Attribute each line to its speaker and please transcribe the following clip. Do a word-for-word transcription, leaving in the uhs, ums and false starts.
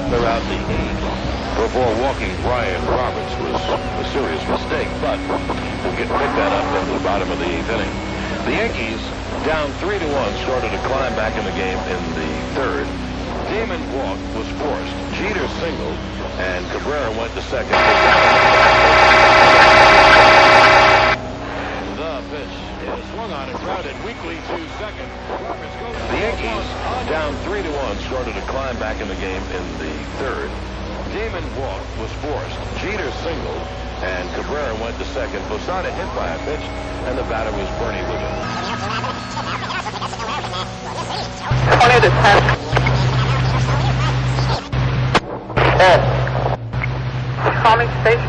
Speaker 1: throughout the eighth before walking Brian Roberts was a serious mistake, but we'll get pick that up into the bottom of the eighth inning. The Yankees, down three to one, started to climb back in the game in the third. Damon walk was forced. Jeter singled, and Cabrera went to second. The pitch is swung on and grounded weakly to second. The Yankees, down three to one, started to climb back in the game in the third. Damon walk was forced. Jeter singled, and Cabrera went to second. Posada hit by a pitch, and the batter was Bernie Williams.
Speaker 2: twenty to ten. Calling station.